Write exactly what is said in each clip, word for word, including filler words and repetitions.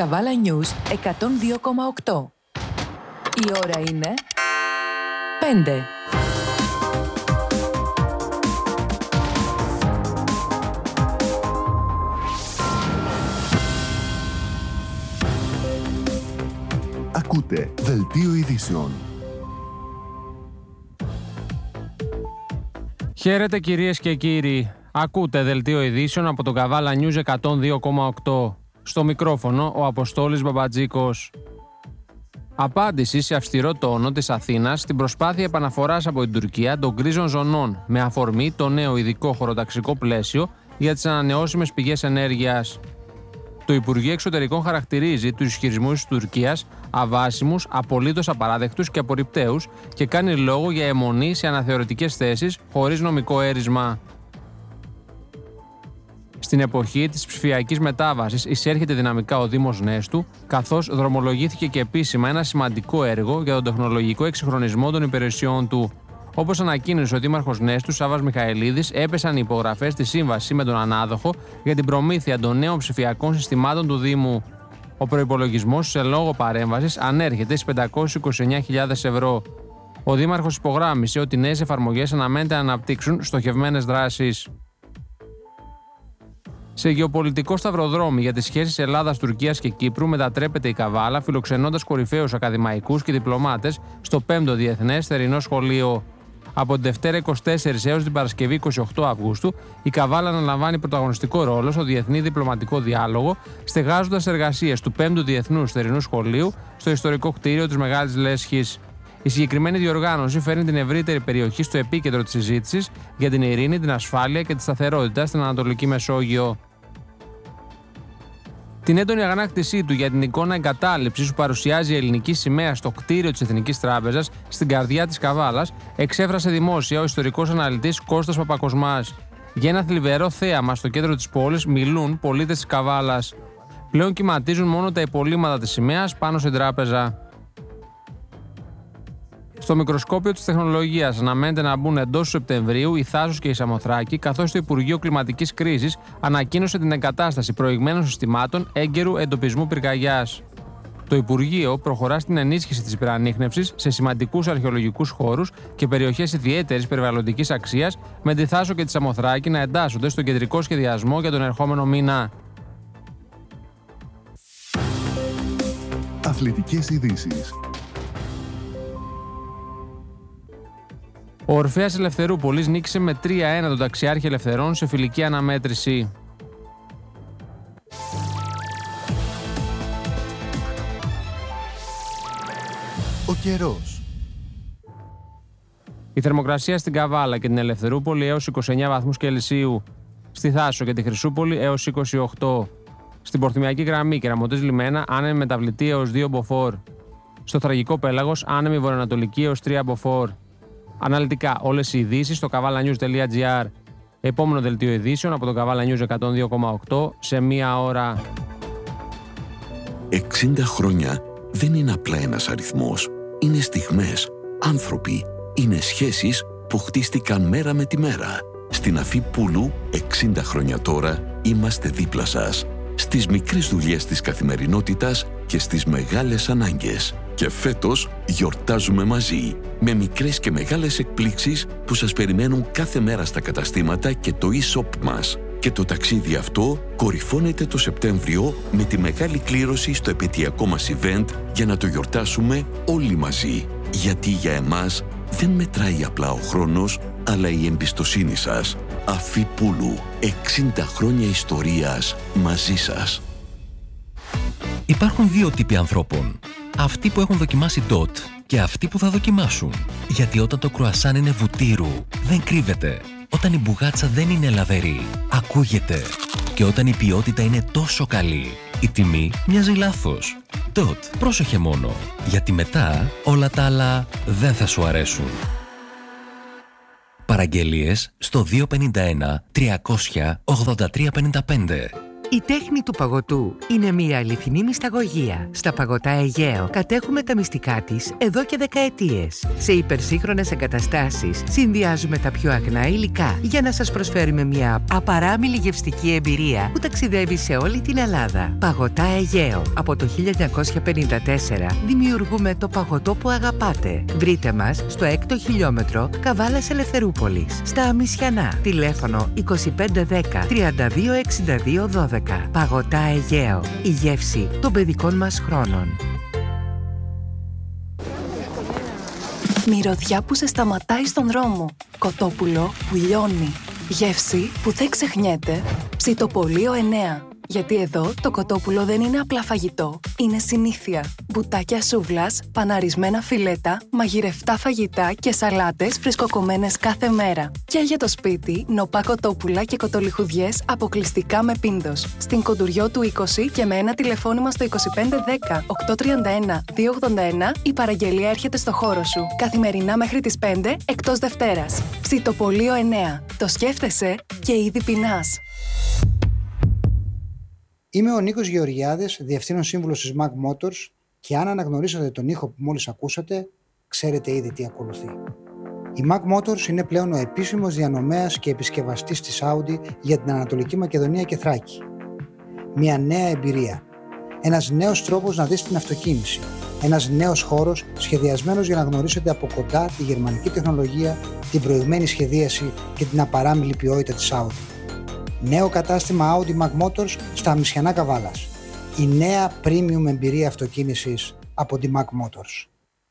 Καβάλα News εκατόν δύο κόμμα οκτώ. Η ώρα είναι πέντε. Ακούτε Δελτίο Ειδήσεων. Χαίρετε κυρίες και κύριοι. Ακούτε Δελτίο Ειδήσεων από το Καβάλα News εκατόν δύο κόμμα οκτώ. Στο μικρόφωνο ο Αποστόλης Μπαμπατζίκος. Απάντηση σε αυστηρό τόνο της Αθήνας στην προσπάθεια επαναφοράς από την Τουρκία των γκρίζων ζωνών με αφορμή το νέο ειδικό χωροταξικό πλαίσιο για τις ανανεώσιμες πηγές ενέργειας. Το Υπουργείο Εξωτερικών χαρακτηρίζει τους ισχυρισμούς της Τουρκίας αβάσιμους, απολύτως απαράδεκτους και απορριπταίους και κάνει λόγο για αιμονή σε αναθεωρητικές θέσεις χωρίς νομικό έρισμα. Στην εποχή της ψηφιακής μετάβασης εισέρχεται δυναμικά ο Δήμος Νέστου, καθώς δρομολογήθηκε και επίσημα ένα σημαντικό έργο για τον τεχνολογικό εξυγχρονισμό των υπηρεσιών του. Όπως ανακοίνωσε ο Δήμαρχος Νέστου, Σάββας Μιχαηλίδης, έπεσαν οι υπογραφές στη σύμβαση με τον ανάδοχο για την προμήθεια των νέων ψηφιακών συστημάτων του Δήμου. Ο προϋπολογισμός σε λόγο παρέμβασης ανέρχεται στις πεντακόσιες είκοσι εννέα χιλιάδες ευρώ. Ο Δήμαρχος υπογράμμισε ότι νέες εφαρμογές αναμένεται να αναπτύξουν στοχευμένες δράσεις. Σε γεωπολιτικό σταυροδρόμι για τις σχέσεις Ελλάδας, Τουρκίας και Κύπρου μετατρέπεται η Καβάλα, φιλοξενώντας κορυφαίους ακαδημαϊκούς και διπλωμάτες στο πέμπτο Διεθνές Θερινό Σχολείο. Από την Δευτέρα είκοσι τέσσερις έως την Παρασκευή είκοσι οκτώ Αυγούστου, η Καβάλα αναλαμβάνει πρωταγωνιστικό ρόλο στο διεθνή διπλωματικό διάλογο, στεγάζοντας εργασίες του πέμπτου Διεθνούς Θερινού Σχολείου στο ιστορικό κτίριο της Μεγάλης Λέσχης. Η συγκεκριμένη διοργάνωση φέρνει την ευρύτερη περιοχή στο επίκεντρο της συζήτησης για την ειρήνη, την ασφάλεια και τη σταθερότητα στην Ανατολική Μεσόγειο. Την έντονη αγανάκτησή του για την εικόνα εγκατάλειψης που παρουσιάζει η ελληνική σημαία στο κτίριο της Εθνικής Τράπεζας στην καρδιά της Καβάλας εξέφρασε δημόσια ο ιστορικός αναλυτής Κώστας Παπακοσμάς. Για ένα θλιβερό θέαμα στο κέντρο της πόλης μιλούν πολίτες της Καβάλας. Πλέον κυματίζουν μόνο τα υπολείμματα της σημαίας πάνω στην τράπεζα. Στο μικροσκόπιο της τεχνολογίας αναμένεται να μπουν εντός του Σεπτεμβρίου η Θάσος και η Σαμοθράκη, καθώς το Υπουργείο Κλιματικής Κρίσης ανακοίνωσε την εγκατάσταση προηγμένων συστημάτων έγκαιρου εντοπισμού πυρκαγιάς. Το Υπουργείο προχωρά στην ενίσχυση της υπερανίχνευσης σε σημαντικούς αρχαιολογικούς χώρους και περιοχές ιδιαίτερης περιβαλλοντικής αξίας, με τη Θάσο και τη Σαμοθράκη να εντάσσονται στον κεντρικό σχεδιασμό για τον ερχόμενο μήνα. Αθλητικές ειδήσεις. Ο Ορφέας Ελευθερούπολης νίκησε με τρία ένα τον Ταξιάρχη Ελευθερών σε φιλική αναμέτρηση. Ο καιρός. Η θερμοκρασία στην Καβάλα και την Ελευθερούπολη έως είκοσι εννέα βαθμούς Κελσίου. Στη Θάσο και τη Χρυσούπολη έως είκοσι οκτώ. Στην Πορθυμιακή Γραμμή και Ραμωτής Λιμένα άνεμη μεταβλητή έως δύο μποφόρ. Στο Θραγικό Πέλαγος άνεμη βορειοανατολική έως τρία μποφόρ. Αναλυτικά όλες οι ειδήσεις στο καβάλα news τελεία gr. Επόμενο δελτίο ειδήσεων από το Καβάλα News εκατόν δύο κόμμα οκτώ σε μία ώρα. εξήντα χρόνια δεν είναι απλά ένας αριθμός. Είναι στιγμές, άνθρωποι, είναι σχέσεις που χτίστηκαν μέρα με τη μέρα. Στην Αφή Πούλου, εξήντα χρόνια τώρα, είμαστε δίπλα σας. Στις μικρές δουλειές της καθημερινότητας και στις μεγάλες ανάγκες. Και φέτος γιορτάζουμε μαζί, με μικρές και μεγάλες εκπλήξεις που σας περιμένουν κάθε μέρα στα καταστήματα και το e-shop μας. Και το ταξίδι αυτό κορυφώνεται το Σεπτέμβριο με τη μεγάλη κλήρωση στο επαιτειακό μας event για να το γιορτάσουμε όλοι μαζί. Γιατί για εμάς δεν μετράει απλά ο χρόνος, αλλά η εμπιστοσύνη σας. Αφή Πούλου, εξήντα χρόνια ιστορίας μαζί σας. Υπάρχουν δύο τύποι ανθρώπων. Αυτοί που έχουν δοκιμάσει ντοτ και αυτοί που θα δοκιμάσουν. Γιατί όταν το κρουασάν είναι βουτύρου, δεν κρύβεται. Όταν η μπουγάτσα δεν είναι λαβερή, ακούγεται. Και όταν η ποιότητα είναι τόσο καλή, η τιμή μοιάζει λάθος. Ντοτ, πρόσεχε μόνο. Γιατί μετά όλα τα άλλα δεν θα σου αρέσουν. Παραγγελίες στο δύο πέντε ένα τριακόσια ογδόντα τρία πενήντα πέντε. Η τέχνη του παγωτού είναι μια αληθινή μυσταγωγία. Στα Παγωτά Αιγαίο κατέχουμε τα μυστικά της εδώ και δεκαετίες. Σε υπερσύγχρονες εγκαταστάσεις συνδυάζουμε τα πιο αγνά υλικά για να σας προσφέρουμε μια απαράμιλη γευστική εμπειρία που ταξιδεύει σε όλη την Ελλάδα. Παγωτά Αιγαίο. Από το χίλια εννιακόσια πενήντα τέσσερα δημιουργούμε το παγωτό που αγαπάτε. Βρείτε μας στο έκτο χιλιόμετρο Καβάλας Ελευθερούπολης, στα Αμισιανά. Τηλέφωνο είκοσι πέντε δέκα τριάντα δύο εξήντα δύο δώδεκα. Παγωτά Αιγαίο. Η γεύση των παιδικών μας χρόνων. Μυρωδιά που σε σταματάει στον δρόμο. Κοτόπουλο που λιώνει. Γεύση που δεν ξεχνιέται. Ψητοπολείο εννέα. Γιατί εδώ το κοτόπουλο δεν είναι απλά φαγητό, είναι συνήθεια. Μπουτάκια σούβλας, παναρισμένα φιλέτα, μαγειρευτά φαγητά και σαλάτες φρεσκοκομμένες κάθε μέρα. Και για το σπίτι, νοπά κοτόπουλα και κοτολιχουδιές αποκλειστικά με πίνδος. Στην Κοντουριώτου είκοσι και με ένα τηλεφώνημα στο είκοσι πέντε δέκα οκτακόσια τριάντα ένα διακόσια ογδόντα ένα η παραγγελία έρχεται στο χώρο σου. Καθημερινά μέχρι τις πέντε εκτός Δευτέρας. Ψητοπολείο εννέα. Το σκέφτεσαι και ήδη πεινάς. Είμαι ο Νίκος Γεωργιάδης, Διευθύνων Σύμβουλος της Mag Motors και αν αναγνωρίσατε τον ήχο που μόλις ακούσατε, ξέρετε ήδη τι ακολουθεί. Η Mag Motors είναι πλέον ο επίσημος διανομέας και επισκευαστής της Audi για την Ανατολική Μακεδονία και Θράκη. Μια νέα εμπειρία. Ένας νέος τρόπος να δεις την αυτοκίνηση. Ένας νέος χώρος σχεδιασμένος για να γνωρίσετε από κοντά τη γερμανική τεχνολογία, την προηγμένη σχεδίαση και την απαράμιλη ποιότητα της Audi. Νέο κατάστημα Audi Mag Motors στα Αμισιανά Καβάλας. Η νέα premium εμπειρία αυτοκίνησης από τη Mag Motors.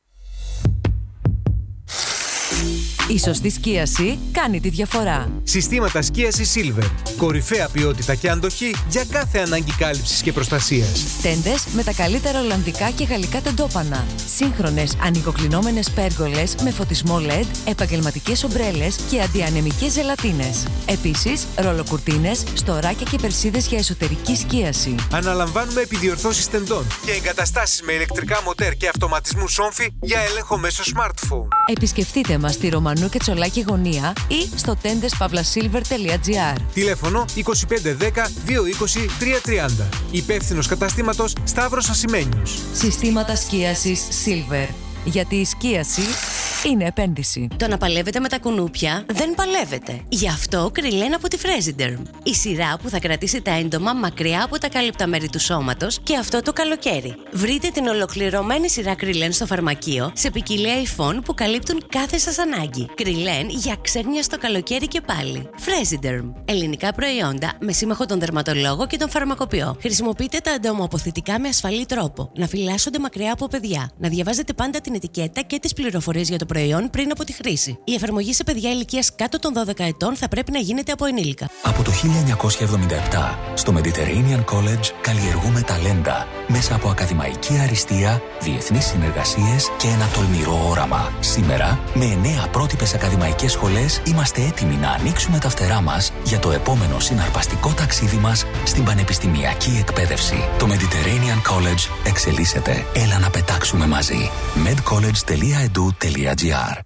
Η σωστή σκίαση κάνει τη διαφορά. Συστήματα σκίασης Silver. Κορυφαία ποιότητα και αντοχή για κάθε ανάγκη κάλυψης και προστασίας. Τέντες με τα καλύτερα ολλανδικά και γαλλικά τεντόπανα. Σύγχρονες ανοιγοκλεινόμενες πέργολες με φωτισμό ελ ι ντι, επαγγελματικές ομπρέλες και αντιανεμικές ζελατίνες. Επίσης, ρολοκουρτίνες, στοράκια και περσίδες για εσωτερική σκίαση. Αναλαμβάνουμε επιδιορθώσεις τεντών και εγκαταστάσεις με ηλεκτρικά μοτέρ και αυτοματισμού σόμφι για έλεγχο μέσω smartphone. Επισκεφτείτε μας στη Ρωμανού και Τσολάκη Γωνία ή στο τέντες παύλα σίλβερ τελεία τζι άρ. Τηλέφωνο είκοσι πέντε δέκα διακόσια είκοσι τριακόσια τριάντα. Υπεύθυνος καταστήματος Σταύρος Ασημένιος. Συστήματα σκίασης Silver. Γιατί η σκίαση είναι επένδυση. Το να παλεύετε με τα κουνούπια δεν παλεύετε. Γι' αυτό Κριλέν από τη Fresiderm. Η σειρά που θα κρατήσει τα έντομα μακριά από τα κάλυπτα μέρη του σώματος και αυτό το καλοκαίρι. Βρείτε την ολοκληρωμένη σειρά Κριλέν στο φαρμακείο σε ποικιλία υφών που καλύπτουν κάθε σας ανάγκη. Κριλέν για ξένια στο καλοκαίρι και πάλι. Fresiderm. Ελληνικά προϊόντα με σύμμαχο τον δερματολόγο και τον φαρμακοποιό. Χρησιμοποιείτε τα εντομοαποθητικά με ασφαλή τρόπο. Να φυλάσσονται μακριά από παιδιά. Να διαβάζετε πάντα την ετικέτα και τις πληροφορίες για το προϊόν πριν από τη χρήση. Η εφαρμογή σε παιδιά ηλικίας κάτω των δώδεκα ετών θα πρέπει να γίνεται από ενήλικα. Από το χίλια εννιακόσια εβδομήντα επτά, στο Mediterranean College καλλιεργούμε ταλέντα μέσα από ακαδημαϊκή αριστεία, διεθνείς συνεργασίες και ένα τολμηρό όραμα. Σήμερα, με εννέα πρότυπες ακαδημαϊκές σχολές, είμαστε έτοιμοι να ανοίξουμε τα φτερά μας για το επόμενο συναρπαστικό ταξίδι μας στην πανεπιστημιακή εκπαίδευση. Το Mediterranean College εξελίσσεται. Έλα να πετάξουμε μαζί. medcollege τελεία e d u τελεία g r.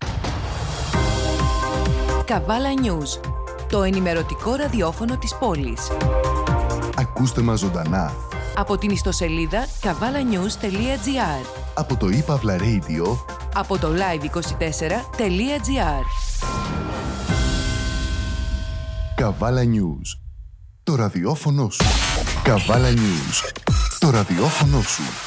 Καβάλα News. Το ενημερωτικό ραδιόφωνο της πόλης. Ακούστε μας ζωντανά Από την ιστοσελίδα καβάλα νιους τελεία τζι άρ. από το ePavla Radio, Από το live είκοσι τέσσερα τελεία τζι άρ. Καβάλα News. Το ραδιόφωνο σου. Καβάλα News. Το ραδιόφωνο σου.